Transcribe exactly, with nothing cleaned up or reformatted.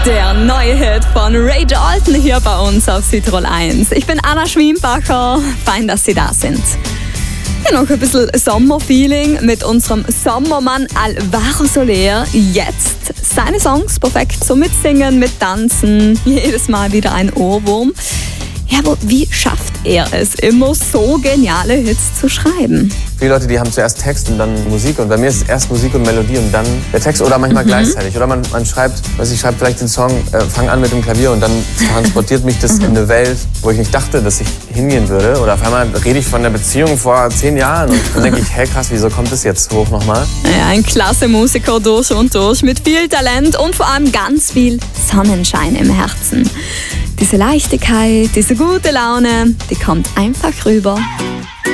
Der neue Hit von Ray Dalton hier bei uns auf Südtirol eins. Ich bin Anna Schwiembacher. Fein, dass Sie da sind. Ja, noch ein bisschen Sommerfeeling mit unserem Sommermann Alvaro Soler. Jetzt seine Songs perfekt zum Mitsingen, mit Tanzen. Jedes Mal wieder ein Ohrwurm. Ja, aber wie schafft er es, immer so geniale Hits zu schreiben? Viele Leute, die haben zuerst Text und dann Musik. Und bei mir ist es erst Musik und Melodie und dann der Text oder manchmal mhm. gleichzeitig. Oder man, man schreibt, weiß ich, schreibt vielleicht den Song, äh, fang an mit dem Klavier und dann transportiert mich das mhm. in eine Welt, wo ich nicht dachte, dass ich hingehen würde. Oder auf einmal rede ich von der Beziehung vor zehn Jahren und dann denke ich, hey krass, wieso kommt das jetzt hoch nochmal? Ja, ein klasse Musiker durch und durch, mit viel Talent und vor allem ganz viel Sonnenschein im Herzen. Diese Leichtigkeit, diese gute Laune, die kommt einfach rüber.